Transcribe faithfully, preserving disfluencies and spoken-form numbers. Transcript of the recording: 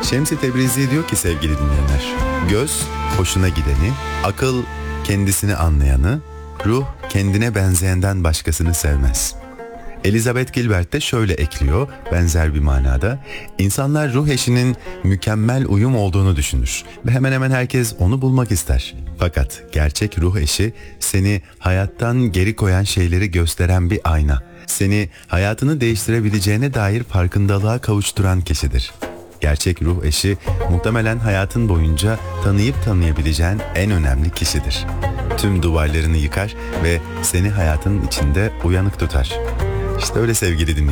Şems-i Tebrizi diyor ki sevgili dinleyenler, göz hoşuna gideni, akıl kendisini anlayanı, ruh kendine benzeyenden başkasını sevmez. Elizabeth Gilbert de şöyle ekliyor benzer bir manada: İnsanlar ruh eşinin mükemmel uyum olduğunu düşünür ve hemen hemen herkes onu bulmak ister. Fakat gerçek ruh eşi seni hayattan geri koyan şeyleri gösteren bir ayna. Seni hayatını değiştirebileceğine dair farkındalığa kavuşturan kişidir. Gerçek ruh eşi muhtemelen hayatın boyunca tanıyıp tanıyabileceğin en önemli kişidir. Tüm duvarlarını yıkar ve seni hayatın içinde uyanık tutar. İşte öyle sevgili dinleyiciler.